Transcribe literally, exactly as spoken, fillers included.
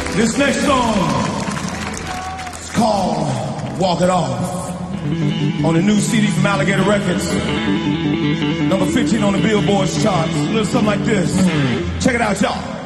This next song is called Walk It Off. On the new C D from Alligator Records. Number fifteen on the Billboard charts. A little something like this. Check it out, y'all.